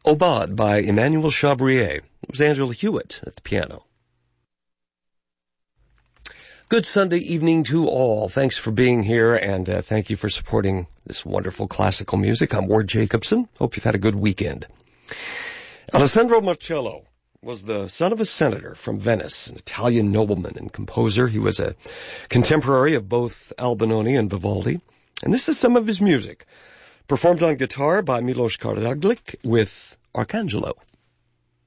Aubade by Emmanuel Chabrier. It was Angela Hewitt at the piano. Good Sunday evening to all. Thanks for being here, and thank you for supporting this wonderful classical music. I'm Ward Jacobson. Hope you've had a good weekend. Alessandro Marcello was the son of a senator from Venice, an Italian nobleman and composer. He was a contemporary of both Albinoni and Vivaldi. And this is some of his music, performed on guitar by Milos Karadzic with Arcangelo.